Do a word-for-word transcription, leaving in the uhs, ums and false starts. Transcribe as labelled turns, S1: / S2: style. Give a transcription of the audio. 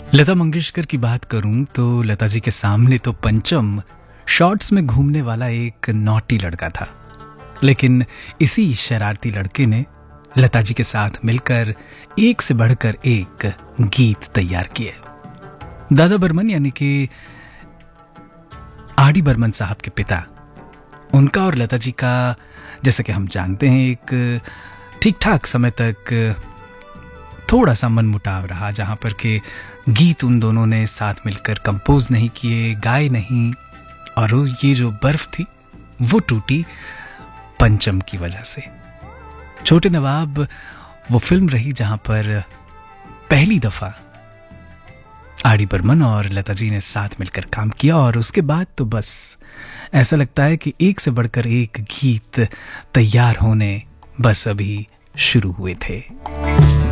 S1: लता मंगेशकर की बात करूं तो लता जी के सामने तो पंचम शॉर्ट्स में घूमने वाला एक नॉटी लड़का था, लेकिन इसी शरारती लड़के ने लता जी के साथ मिलकर एक से बढ़कर एक गीत तैयार किए। दादा बर्मन यानी कि आर डी बर्मन साहब के पिता, उनका और लता जी का जैसे कि हम जानते हैं एक ठीक ठाक समय तक थोड़ा सा मनमुटाव रहा, जहां पर के गीत उन दोनों ने साथ मिलकर कंपोज नहीं किए, गाए नहीं, और ये जो बर्फ थी वो टूटी पंचम की वजह से। छोटे नवाब वो फिल्म रही जहां पर पहली दफा आर डी बर्मन और लता जी ने साथ मिलकर काम किया, और उसके बाद तो बस ऐसा लगता है कि एक से बढ़कर एक गीत तैयार होने बस अभी शुरू हुए थे।